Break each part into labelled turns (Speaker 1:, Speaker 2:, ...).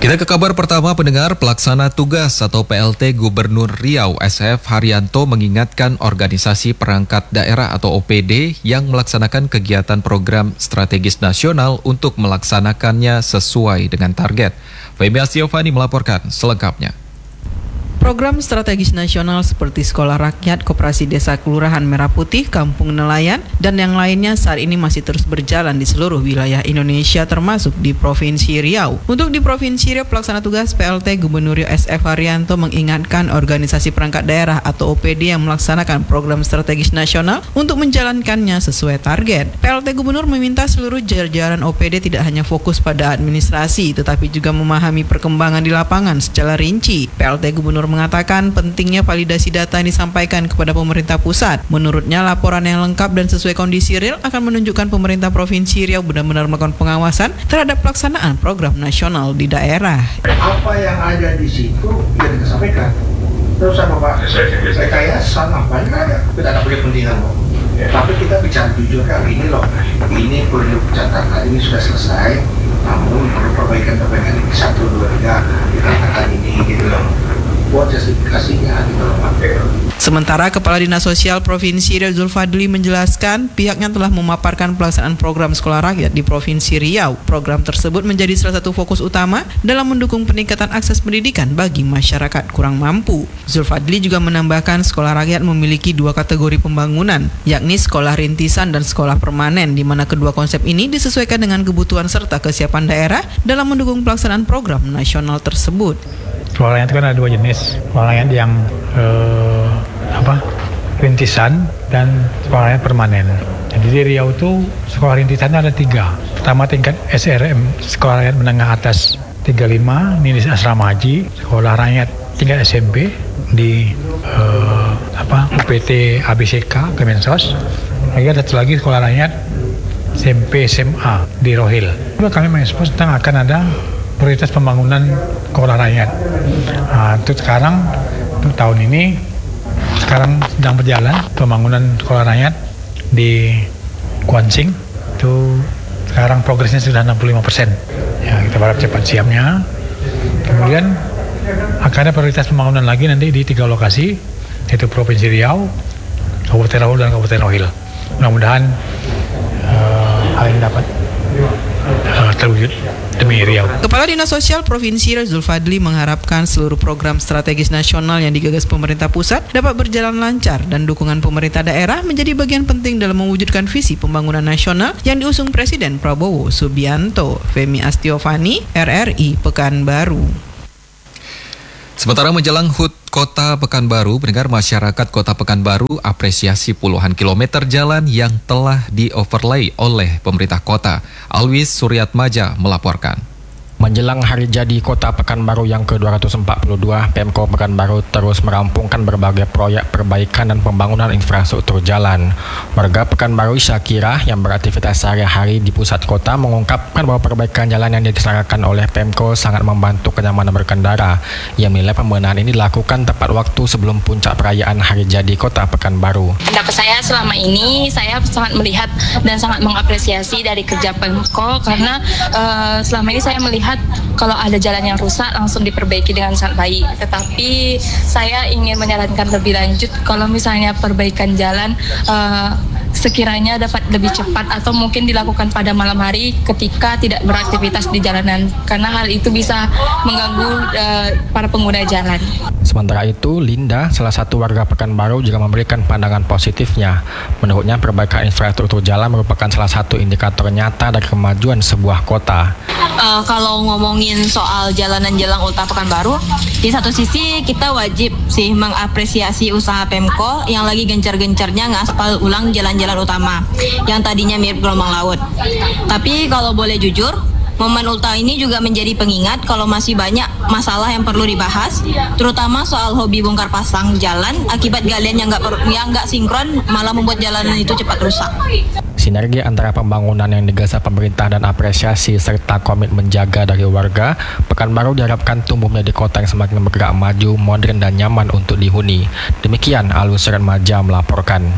Speaker 1: Kita ke kabar pertama, pendengar. Pelaksana tugas atau PLT Gubernur Riau SF Haryanto mengingatkan organisasi perangkat daerah atau OPD yang melaksanakan kegiatan program strategis nasional untuk melaksanakannya sesuai dengan target. Femi Astiovani melaporkan selengkapnya.
Speaker 2: Program strategis nasional seperti Sekolah Rakyat, Koperasi Desa Kelurahan Merah Putih, Kampung Nelayan, dan yang lainnya saat ini masih terus berjalan di seluruh wilayah Indonesia termasuk di Provinsi Riau. Untuk di Provinsi Riau, pelaksana tugas PLT Gubernur Riau SF Haryanto mengingatkan organisasi perangkat daerah atau OPD yang melaksanakan program strategis nasional untuk menjalankannya sesuai target. PLT Gubernur meminta seluruh jajaran OPD tidak hanya fokus pada administrasi, tetapi juga memahami perkembangan di lapangan secara rinci. PLT Gubernur mengatakan pentingnya validasi data yang disampaikan kepada pemerintah pusat. Menurutnya, laporan yang lengkap dan sesuai kondisi real akan menunjukkan pemerintah Provinsi Riau benar-benar melakukan pengawasan terhadap pelaksanaan program nasional di daerah.
Speaker 3: Apa yang ada di situ yang kita sampaikan. Terus apa Pak? Rekayasa ngapain ada? Kita ada punya kepentingan kok. Tapi kita bicara jujur kan, ini loh, ini perlu catatan, ini sudah selesai. Namun perlu perbaikan ini 1, 2, 3 dikatakan ini gitu loh. Buat justifikasinya gitu loh Pak.
Speaker 2: Sementara Kepala Dinas Sosial Provinsi Riau Zulfadli menjelaskan pihaknya telah memaparkan pelaksanaan program Sekolah Rakyat di Provinsi Riau. Program tersebut menjadi salah satu fokus utama dalam mendukung peningkatan akses pendidikan bagi masyarakat kurang mampu. Zulfadli juga menambahkan Sekolah Rakyat memiliki 2 kategori pembangunan, yakni sekolah rintisan dan sekolah permanen, di mana kedua konsep ini disesuaikan dengan kebutuhan serta kesiapan daerah dalam mendukung pelaksanaan program nasional tersebut.
Speaker 4: Sekolah rakyat itu kan ada 2 jenis, sekolah rakyat yang rintisan dan sekolah rakyat permanen. Jadi di Riau itu sekolah rintisan ada 3. Pertama tingkat SRM, sekolah rakyat menengah atas 35, ini di asrama haji. Sekolah rakyat tingkat SMP di UPT ABCK Kemensos. Lagi ada satu lagi sekolah rakyat SMP SMA di Rohil. Kami mengekspos tentang akan ada prioritas pembangunan sekolah rakyat. Untuk sekarang, untuk tahun ini, sekarang sedang berjalan pembangunan sekolah rakyat di Kuansing. Itu sekarang progresnya sudah 65%. Ya, kita berharap cepat siapnya. Kemudian akan ada prioritas pembangunan lagi nanti di 3 lokasi, yaitu Provinsi Riau, Kabupaten Rohil dan Kabupaten Rohil. Mudah-mudahan hal ini dapat terwujud demi Riau.
Speaker 2: Kepala Dinas Sosial Provinsi Riau Zulfadli mengharapkan seluruh program strategis nasional yang digagas pemerintah pusat dapat berjalan lancar dan dukungan pemerintah daerah menjadi bagian penting dalam mewujudkan visi pembangunan nasional yang diusung Presiden Prabowo Subianto. Femi Astiovani, RRI Pekanbaru.
Speaker 1: Sementara menjelang HUT Kota Pekanbaru, pendengar, masyarakat Kota Pekanbaru apresiasi puluhan kilometer jalan yang telah di-overlay oleh pemerintah kota. Alwis Suryatmaja melaporkan.
Speaker 5: Menjelang hari jadi Kota Pekanbaru yang ke-242, Pemko Pekanbaru terus merampungkan berbagai proyek perbaikan dan pembangunan infrastruktur jalan. Warga Pekanbaru Syakira yang beraktivitas sehari-hari di pusat kota mengungkapkan bahwa perbaikan jalan yang dilaksanakan oleh Pemko sangat membantu kenyamanan berkendara. Ia menilai pembenahan ini dilakukan tepat waktu sebelum puncak perayaan hari jadi Kota Pekanbaru.
Speaker 6: Pendapat saya selama ini, saya sangat melihat dan sangat mengapresiasi dari kerja Pemko karena selama ini saya melihat kalau ada jalan yang rusak langsung diperbaiki dengan sangat baik. Tetapi saya ingin menyarankan lebih lanjut kalau misalnya perbaikan jalan sekiranya dapat lebih cepat atau mungkin dilakukan pada malam hari ketika tidak beraktivitas di jalanan, karena hal itu bisa mengganggu para pengguna jalan.
Speaker 5: Sementara itu, Linda, salah satu warga Pekanbaru, juga memberikan pandangan positifnya. Menurutnya, perbaikan infrastruktur jalan merupakan salah satu indikator nyata dari kemajuan sebuah kota.
Speaker 7: Kalau ngomongin soal jalanan-jalan Kota Pekanbaru, di satu sisi kita wajib sih mengapresiasi usaha Pemko yang lagi gencar-gencarnya ngaspal ulang jalan-jalan utama yang tadinya mirip gelombang laut. Tapi kalau boleh jujur, momen ultah ini juga menjadi pengingat kalau masih banyak masalah yang perlu dibahas, terutama soal hobi bongkar pasang jalan akibat galian yang nggak sinkron malah membuat jalanan itu cepat rusak.
Speaker 5: Sinergi antara pembangunan yang digagas pemerintah dan apresiasi serta komit menjaga dari warga, Pekanbaru diharapkan tumbuh menjadi kota yang semakin bergerak maju, modern dan nyaman untuk dihuni. Demikian Alwis Suryatmaja melaporkan.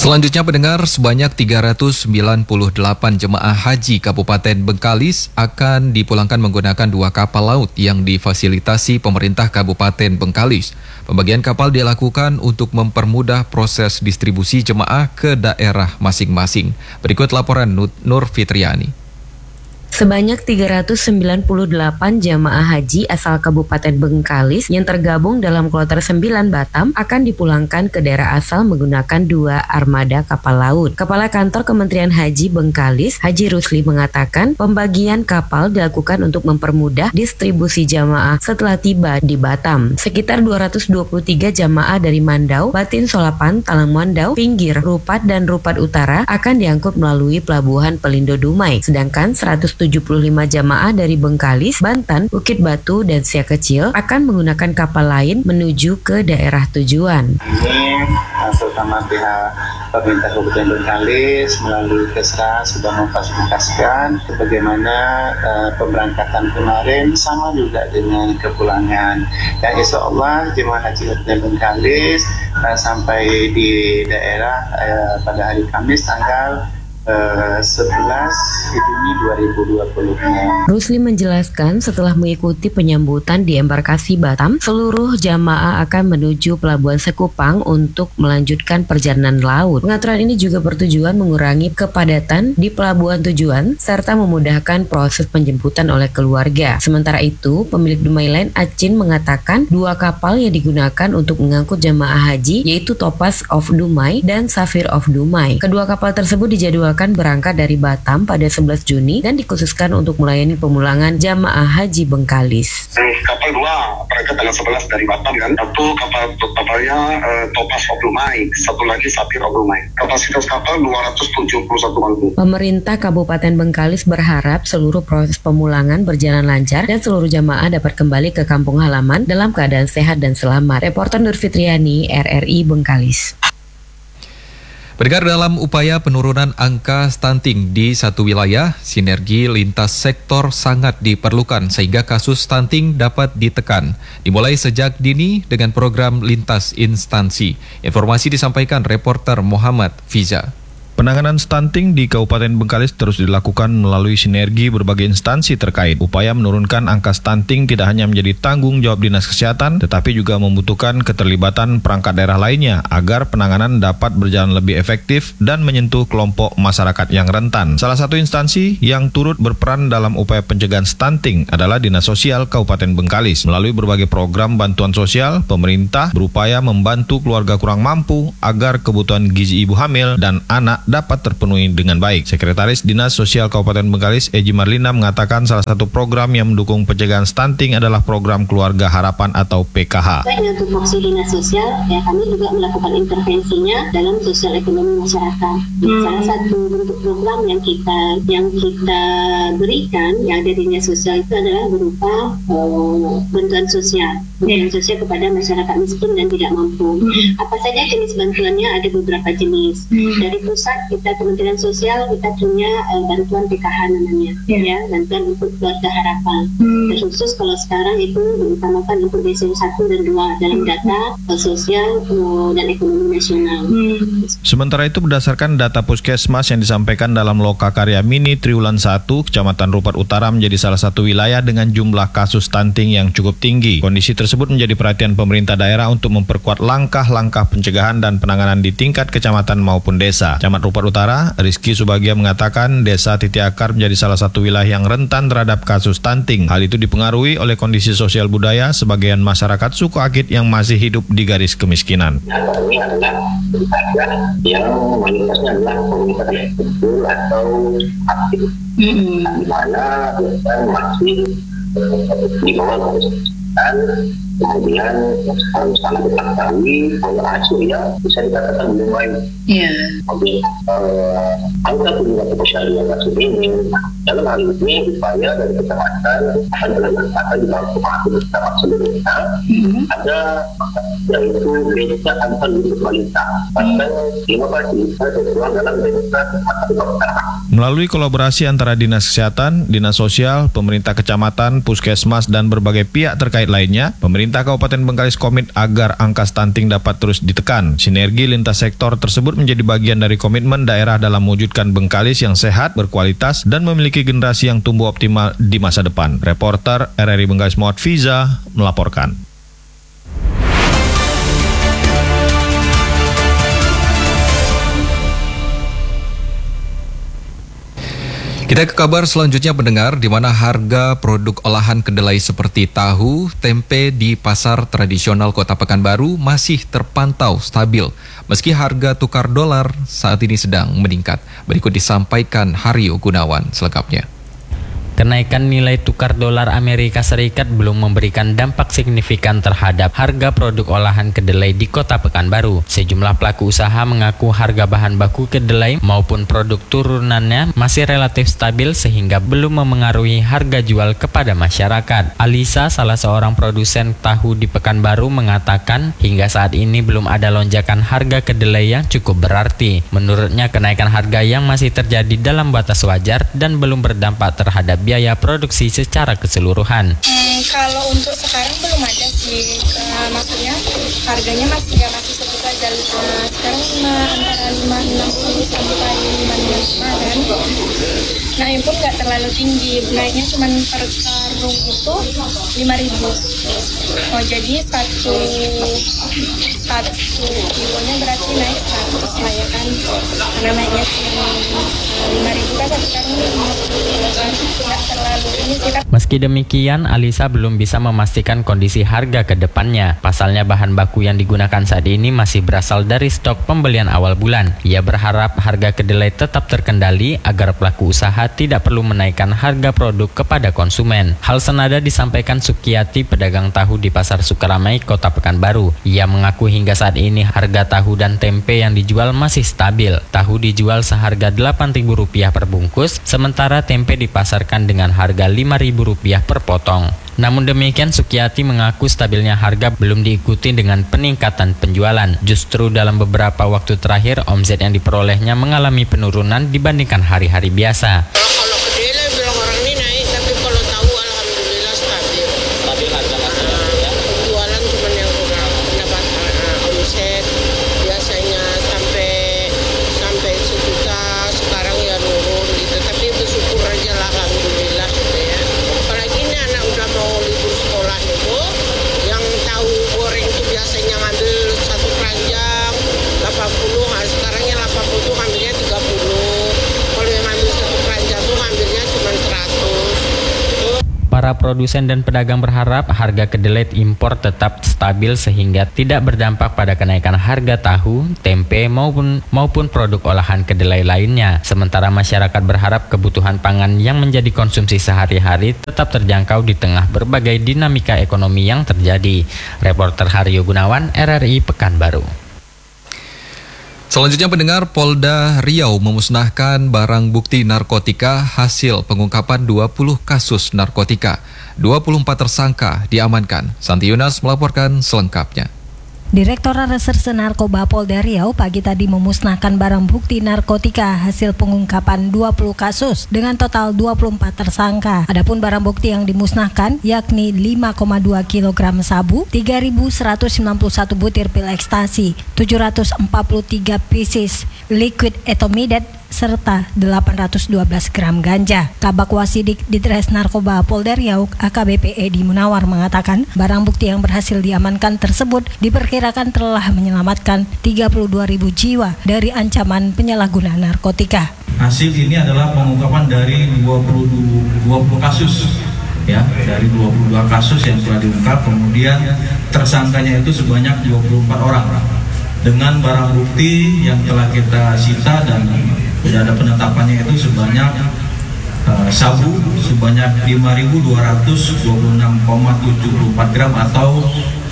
Speaker 1: Selanjutnya pendengar, sebanyak 398 jemaah haji Kabupaten Bengkalis akan dipulangkan menggunakan 2 kapal laut yang difasilitasi pemerintah Kabupaten Bengkalis. Pembagian kapal dilakukan untuk mempermudah proses distribusi jemaah ke daerah masing-masing. Berikut laporan Nur Fitriani.
Speaker 8: Sebanyak 398 jamaah haji asal Kabupaten Bengkalis yang tergabung dalam kloter 9 Batam akan dipulangkan ke daerah asal menggunakan 2 armada kapal laut. Kepala Kantor Kementerian Haji Bengkalis, Haji Rusli mengatakan pembagian kapal dilakukan untuk mempermudah distribusi jamaah setelah tiba di Batam. Sekitar 223 jamaah dari Mandau, Batin Solapan, Talang Mandau, Pinggir, Rupat, dan Rupat Utara akan diangkut melalui Pelabuhan Pelindo Dumai. Sedangkan 175 jamaah dari Bengkalis, Banten, Bukit Batu, dan Siak Kecil akan menggunakan kapal lain menuju ke daerah tujuan.
Speaker 9: Ini terutama pihak pemerintah Kabupaten Bengkalis melalui Kesra sudah memfasilitasikan bagaimana pemberangkatan kemarin sama juga dengan kepulangan. Dan insya Allah jemaah haji Kabupaten Bengkalis sampai di daerah pada hari Kamis tanggal 11 Juni 2020.
Speaker 8: Rusli menjelaskan setelah mengikuti penyambutan di embarkasi Batam, seluruh jamaah akan menuju Pelabuhan Sekupang untuk melanjutkan perjalanan laut. Pengaturan ini juga bertujuan mengurangi kepadatan di pelabuhan tujuan serta memudahkan proses penjemputan oleh keluarga. Sementara itu, pemilik Dumai Line Acin mengatakan 2 kapal yang digunakan untuk mengangkut jamaah haji yaitu Topaz of Dumai dan Sapphire of Dumai. Kedua kapal tersebut dijadwalkan berangkat dari Batam pada 11 Juni dan dikhususkan untuk melayani pemulangan jamaah haji Bengkalis.
Speaker 10: Kapal 2 berangkat tanggal 11 dari Batam kan. Satu kapalnya Topaz of Dumai, satu lagi Sapphire of Dumai. Kapasitas kapal 271 bangku.
Speaker 8: Pemerintah Kabupaten Bengkalis berharap seluruh proses pemulangan berjalan lancar dan seluruh jamaah dapat kembali ke kampung halaman dalam keadaan sehat dan selamat. Reporter Nur Fitriani, RRI Bengkalis.
Speaker 1: Pendengar, dalam upaya penurunan angka stunting di satu wilayah, sinergi lintas sektor sangat diperlukan sehingga kasus stunting dapat ditekan. Dimulai sejak dini dengan program lintas instansi. Informasi disampaikan reporter Muhammad Fiza.
Speaker 11: Penanganan stunting di Kabupaten Bengkalis terus dilakukan melalui sinergi berbagai instansi terkait. Upaya menurunkan angka stunting tidak hanya menjadi tanggung jawab Dinas Kesehatan, tetapi juga membutuhkan keterlibatan perangkat daerah lainnya agar penanganan dapat berjalan lebih efektif dan menyentuh kelompok masyarakat yang rentan. Salah satu instansi yang turut berperan dalam upaya pencegahan stunting adalah Dinas Sosial Kabupaten Bengkalis. Melalui berbagai program bantuan sosial, pemerintah berupaya membantu keluarga kurang mampu agar kebutuhan gizi ibu hamil dan anak dapat terpenuhi dengan baik. Sekretaris Dinas Sosial Kabupaten Bengkalis, Eji Marlina, mengatakan salah satu program yang mendukung pencegahan stunting adalah program Keluarga Harapan atau PKH.
Speaker 12: Untuk fungsi Dinas Sosial, kami juga melakukan intervensinya dalam sosial ekonomi masyarakat. Salah satu bentuk program yang kita berikan yang ada di Dinas Sosial itu adalah berupa bantuan sosial kepada masyarakat miskin dan tidak mampu. Apa saja jenis bantuannya? Ada beberapa jenis. Dari pusat kita Kementerian Sosial kita punya bantuan PKH namanya, bantuan untuk Keluarga Harapan. Terkhusus kalau sekarang itu diutamakan untuk DCU 1 dan 2 dalam data sosial dan ekonomi nasional.
Speaker 11: Sementara itu berdasarkan data Puskesmas yang disampaikan dalam Loka Karya Mini Triwulan 1, Kecamatan Rupat Utara menjadi salah satu wilayah dengan jumlah kasus stunting yang cukup tinggi. Kondisi tersebut menjadi perhatian pemerintah daerah untuk memperkuat langkah-langkah pencegahan dan penanganan di tingkat kecamatan maupun desa. Camat Rupat Utara, Rizky Subagia mengatakan Desa Titi Akar menjadi salah satu wilayah yang rentan terhadap kasus stunting. Hal itu dipengaruhi oleh kondisi sosial budaya sebagian masyarakat suku Akit yang masih hidup di garis kemiskinan.
Speaker 10: Ini adalah yang mayoritasnya adalah komunitas kecil atau aktif, di mana masih di bawah dan kemudian sangat diketahui pola asuh yang bisa dikatakan belum baik. Jadi angka penyebab kesyariah kasus ini dalam hal ini upaya dari kecamatan adalah akan dibantu bersama seluruhnya ada yaitu desa antar untuk balita bahkan inovasi bisa terjual dalam desa
Speaker 11: melalui kolaborasi antara Dinas Kesehatan, Dinas Sosial, pemerintah kecamatan, puskesmas dan berbagai pihak terkait lainnya, pemerintah Pemerintah Kabupaten Bengkalis komit agar angka stunting dapat terus ditekan. Sinergi lintas sektor tersebut menjadi bagian dari komitmen daerah dalam mewujudkan Bengkalis yang sehat, berkualitas, dan memiliki generasi yang tumbuh optimal di masa depan. Reporter RRI Bengkalis Muhammad Fiza melaporkan.
Speaker 1: Kita ke kabar selanjutnya pendengar, di mana harga produk olahan kedelai seperti tahu, tempe di pasar tradisional Kota Pekanbaru masih terpantau stabil. Meski harga tukar dolar saat ini sedang meningkat. Berikut disampaikan Haryo Gunawan selengkapnya.
Speaker 13: Kenaikan nilai tukar dolar Amerika Serikat belum memberikan dampak signifikan terhadap harga produk olahan kedelai di Kota Pekanbaru. Sejumlah pelaku usaha mengaku harga bahan baku kedelai maupun produk turunannya masih relatif stabil sehingga belum memengaruhi harga jual kepada masyarakat. Alisa, salah seorang produsen tahu di Pekanbaru, mengatakan hingga saat ini belum ada lonjakan harga kedelai yang cukup berarti. Menurutnya, kenaikan harga yang masih terjadi dalam batas wajar dan belum berdampak terhadap biaya produksi secara keseluruhan.
Speaker 14: Kalau untuk sekarang belum ada sih, maksudnya harganya masih segitu aja. Sekarang antara 560 sampai 555 kan. Naik pun nggak terlalu tinggi, naiknya cuma per karung itu 5.000. Oh, jadi satu kilonya berarti naik 100 lah ya kan, karena naiknya cuma 5.000 kan satu karung 50.
Speaker 13: Meski demikian, Alisa belum bisa memastikan kondisi harga ke depannya. Pasalnya bahan baku yang digunakan saat ini masih berasal dari stok pembelian awal bulan. Ia berharap harga kedelai tetap terkendali agar pelaku usaha tidak perlu menaikkan harga produk kepada konsumen. Hal senada disampaikan Sukiyati, pedagang tahu di Pasar Sukaramai, Kota Pekanbaru. Ia mengaku hingga saat ini harga tahu dan tempe yang dijual masih stabil. Tahu dijual seharga Rp8.000 per bungkus, sementara tempe dipasarkan dengan harga Rp5.000 per potong. Namun demikian, Sukiyati mengaku stabilnya harga belum diikuti dengan peningkatan penjualan. Justru dalam beberapa waktu terakhir, omset yang diperolehnya mengalami penurunan dibandingkan hari-hari biasa.
Speaker 15: Kalau kedelai bilang orang ini naik, tapi kalau tahu alhamdulillah stabil. Stabil harga ya. Penjualan cuma yang kurang dapat omset biasanya sampai 1 juta, sekarang ya turun gitu. Tapi bersyukur aja lah alhamdulillah gitu ya. Apalagi ini anak udah mau libur sekolah itu, yang tahu goreng itu biasanya ngambil 1 keranjang 80, sekarangnya 80 tuh ngambilnya 30. Kalau yang ngambil 1 keranjang tuh ngambilnya cuma 100.
Speaker 13: Para produsen dan pedagang berharap harga kedelai impor tetap stabil sehingga tidak berdampak pada kenaikan harga tahu, tempe maupun produk olahan kedelai lainnya. Sementara masyarakat berharap kebutuhan pangan yang menjadi konsumsi sehari-hari tetap terjangkau di tengah berbagai dinamika ekonomi yang terjadi. Reporter Haryo Gunawan, RRI Pekanbaru.
Speaker 1: Selanjutnya pendengar, Polda Riau memusnahkan barang bukti narkotika hasil pengungkapan 20 kasus narkotika. 24 tersangka diamankan. Santi Yunas melaporkan selengkapnya.
Speaker 16: Direktorat Reserse Narkoba Polda Riau pagi tadi memusnahkan barang bukti narkotika hasil pengungkapan 20 kasus dengan total 24 tersangka. Adapun barang bukti yang dimusnahkan yakni 5,2 kg sabu, 3.191 butir pil ekstasi, 743 pieces liquid etomidat, serta 812 gram ganja. Kabak Wasidik Ditres Narkoba Polda Riau AKBP Edi Munawar mengatakan barang bukti yang berhasil diamankan tersebut diperkirakan telah menyelamatkan 32.000 jiwa dari ancaman penyalahgunaan narkotika.
Speaker 17: Hasil ini adalah pengungkapan dari 20 kasus, ya, dari 22 kasus yang telah diungkap, kemudian tersangkanya itu sebanyak 24 orang dengan barang bukti yang telah kita sita dan sudah ada penetapannya itu sebanyak sabu sebanyak 5.226,74 gram atau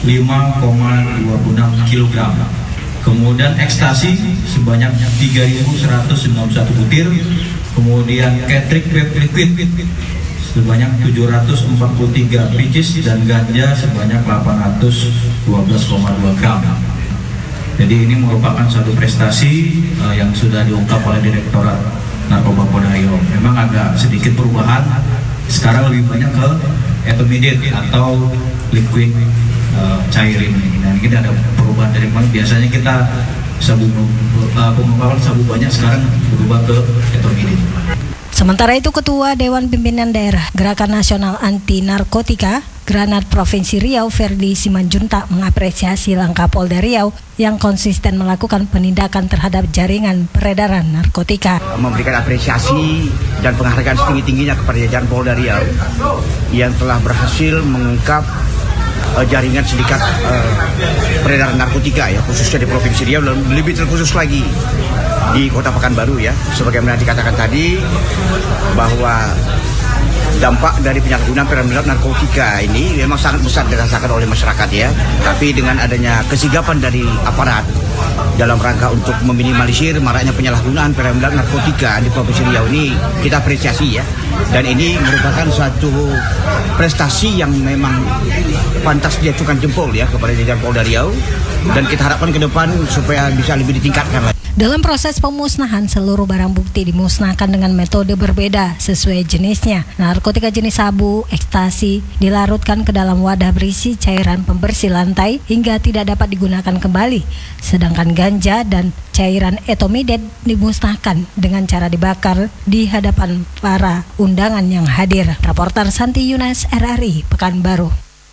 Speaker 17: 5,26 kg. Kemudian ekstasi sebanyak 3.191 butir. Kemudian ketrik liquid sebanyak 743 pieces dan ganja sebanyak 812,2 gram. Jadi ini merupakan suatu prestasi yang sudah diungkap oleh Direktorat Narkoba Polda Riau. Memang agak sedikit perubahan, sekarang lebih banyak ke intermediate atau liquid cairin ini. Nah, ini ada perubahan dari kemarin. Biasanya kita pengungkapan sabu banyak, sekarang berubah ke etomidin.
Speaker 16: Sementara itu, Ketua Dewan Pimpinan Daerah Gerakan Nasional Anti Narkotika Granat Provinsi Riau Ferdi Simanjuntak mengapresiasi langkah Polda Riau yang konsisten melakukan penindakan terhadap jaringan peredaran narkotika.
Speaker 18: Memberikan apresiasi dan penghargaan setinggi-tingginya kepada jajaran Polda Riau yang telah berhasil mengungkap jaringan sindikat peredaran narkotika ya, khususnya di Provinsi Riau, dan lebih terkhusus lagi di Kota Pekanbaru ya. Sebagaimana dikatakan tadi bahwa dampak dari penyalahgunaan peredaran narkotika ini memang sangat besar dirasakan oleh masyarakat ya. Tapi dengan adanya kesigapan dari aparat dalam rangka untuk meminimalisir maraknya penyalahgunaan peredaran narkotika di Provinsi Riau ini, kita apresiasi ya. Dan ini merupakan suatu prestasi yang memang pantas diacungkan jempol ya kepada jajaran Polda Riau, dan kita harapkan ke depan supaya bisa lebih ditingkatkan lagi.
Speaker 16: Dalam proses pemusnahan, seluruh barang bukti dimusnahkan dengan metode berbeda sesuai jenisnya. Narkotika jenis sabu, ekstasi dilarutkan ke dalam wadah berisi cairan pembersih lantai hingga tidak dapat digunakan kembali. Sedangkan ganja dan cairan etomidate dimusnahkan dengan cara dibakar di hadapan para undangan yang hadir. Reporter Santi Yunas, RRI, Pekanbaru.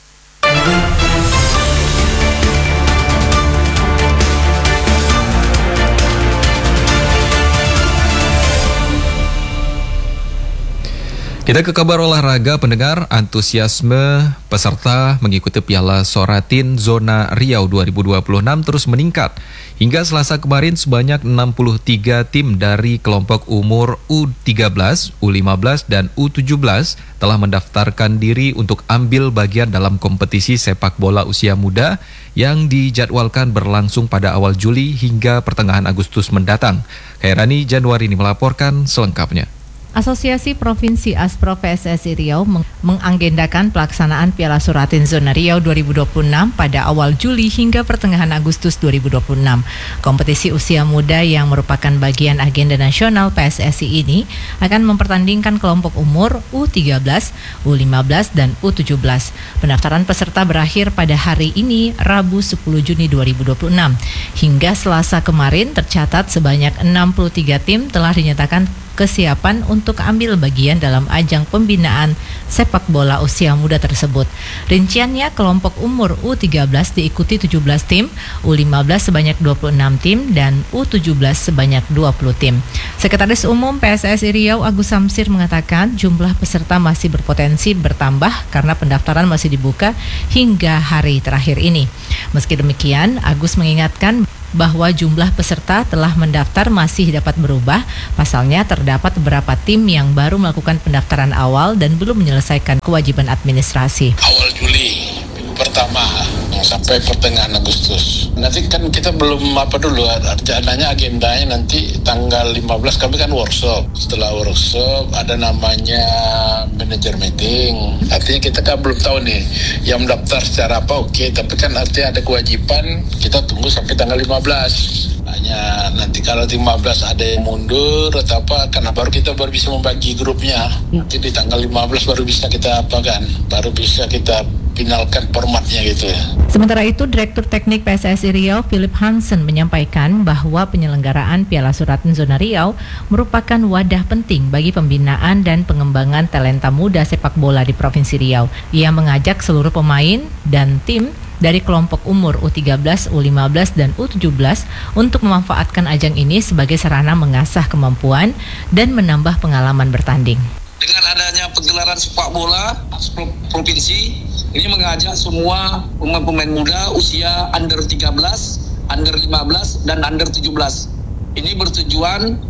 Speaker 1: Kita ke kabar olahraga, pendengar. Antusiasme peserta mengikuti Piala Soratin Zona Riau 2026 terus meningkat. Hingga Selasa kemarin sebanyak 63 tim dari kelompok umur U13, U15, dan U17 telah mendaftarkan diri untuk ambil bagian dalam kompetisi sepak bola usia muda yang dijadwalkan berlangsung pada awal Juli hingga pertengahan Agustus mendatang. Khairani Januari ini melaporkan selengkapnya.
Speaker 19: Asosiasi Provinsi Aspro PSSI Riau mengagendakan pelaksanaan Piala Soratin Zona Riau 2026 pada awal Juli hingga pertengahan Agustus 2026. Kompetisi usia muda yang merupakan bagian agenda nasional PSSI ini akan mempertandingkan kelompok umur U13, U15, dan U17. Pendaftaran peserta berakhir pada hari ini, Rabu 10 Juni 2026. Hingga Selasa kemarin tercatat sebanyak 63 tim telah dinyatakan kesiapan untuk ambil bagian dalam ajang pembinaan sepak bola usia muda tersebut. Rinciannya, kelompok umur U13 diikuti 17 tim, U15 sebanyak 26 tim, dan U17 sebanyak 20 tim. Sekretaris Umum PSSI Riau Agus Samsir mengatakan jumlah peserta masih berpotensi bertambah karena pendaftaran masih dibuka hingga hari terakhir ini. Meski demikian, Agus mengingatkan bahwa jumlah peserta telah mendaftar masih dapat berubah. Pasalnya terdapat beberapa tim yang baru melakukan pendaftaran awal dan belum menyelesaikan kewajiban administrasi.
Speaker 20: Awal Juli pertama sampai pertengahan Agustus. Nanti kan kita belum dulu, agendanya nanti tanggal 15 kami kan workshop. Setelah workshop ada namanya manager meeting. Artinya kita kan belum tahu nih yang mendaftar secara apa, oke, tapi kan artinya ada kewajiban kita tunggu sampai tanggal 15. Hanya nanti kalau 15 ada yang mundur atau apa, karena baru bisa membagi grupnya. Nanti di tanggal 15 baru bisa kita baru bisa kita finalkan formatnya gitu ya.
Speaker 19: Sementara itu, Direktur Teknik PSSI Riau Philip Hansen menyampaikan bahwa penyelenggaraan Piala Soratin Zona Riau merupakan wadah penting bagi pembinaan dan pengembangan talenta muda sepak bola di Provinsi Riau. Ia mengajak seluruh pemain dan tim dari kelompok umur U13, U15, dan U17 untuk memanfaatkan ajang ini sebagai sarana mengasah kemampuan dan menambah pengalaman bertanding.
Speaker 21: Dengan adanya penggelaran sepak bola provinsi, ini mengajak semua pemain muda usia under 13, under 15, dan under 17. Ini bertujuan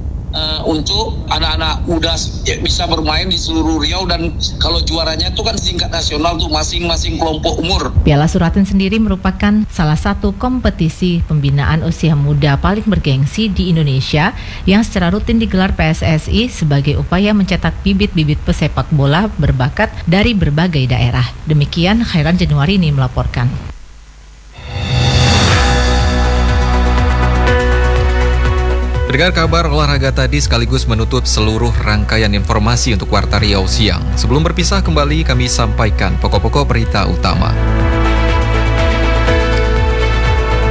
Speaker 21: untuk anak-anak muda bisa bermain di seluruh Riau, dan kalau juaranya itu kan tingkat nasional tuh masing-masing kelompok umur.
Speaker 19: Piala Soratin sendiri merupakan salah satu kompetisi pembinaan usia muda paling bergengsi di Indonesia yang secara rutin digelar PSSI sebagai upaya mencetak bibit-bibit pesepak bola berbakat dari berbagai daerah. Demikian Khairan Januari ini melaporkan.
Speaker 1: Dengar kabar olahraga tadi sekaligus menutup seluruh rangkaian informasi untuk Warta Riau Siang. Sebelum berpisah kembali, kami sampaikan pokok-pokok berita utama.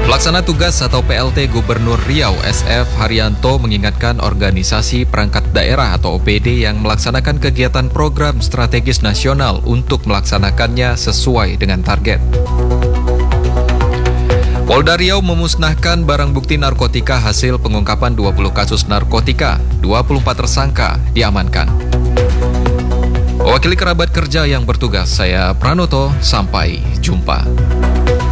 Speaker 1: Pelaksana tugas atau PLT Gubernur Riau SF Haryanto mengingatkan organisasi perangkat daerah atau OPD yang melaksanakan kegiatan program strategis nasional untuk melaksanakannya sesuai dengan target. Polda Riau memusnahkan barang bukti narkotika hasil pengungkapan 20 kasus narkotika, 24 tersangka diamankan. Mewakili kerabat kerja yang bertugas, saya Pranoto, sampai jumpa.